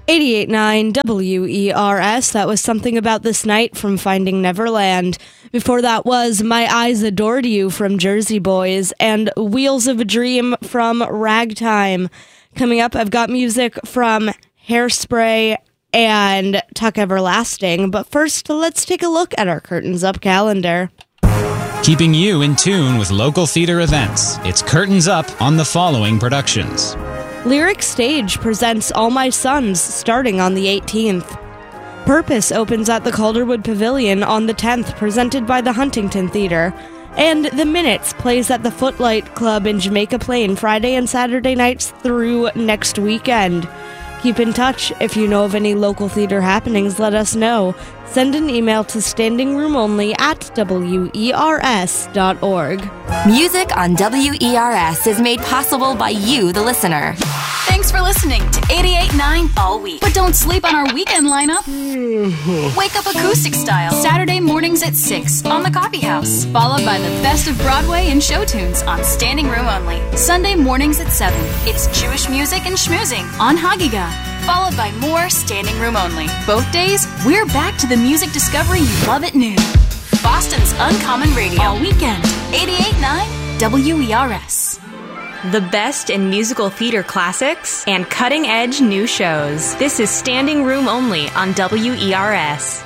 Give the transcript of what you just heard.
88.9 WERS. That was Something About This Night from Finding Neverland. Before that was My Eyes Adored You from Jersey Boys and Wheels of a Dream from Ragtime. Coming up, I've got music from Hairspray and Tuck Everlasting. But first, let's take a look at our Curtains Up calendar. Keeping you in tune with local theater events, it's Curtains Up on the following productions. Lyric Stage presents All My Sons starting on the 18th. Purpose opens at the Calderwood Pavilion on the 10th, presented by the Huntington Theater. And The Minutes plays at the Footlight Club in Jamaica Plain Friday and Saturday nights through next weekend. Keep in touch. If you know of any local theater happenings, let us know. Send an email to standingroomonly@wers.org. Music on WERS is made possible by you, the listener. Thanks for listening to 88.9 all week. But don't sleep on our weekend lineup. Wake up acoustic style, Saturday mornings at 6 on the Coffee House. Followed by the best of Broadway and show tunes on Standing Room Only. Sunday mornings at 7. It's Jewish music and schmoozing on Hagiga. Followed by more Standing Room Only. Both days, we're back to the music discovery you love at noon. Boston's Uncommon Radio. All weekend. 88.9 WERS. The best in musical theater classics and cutting-edge new shows. This is Standing Room Only on WERS.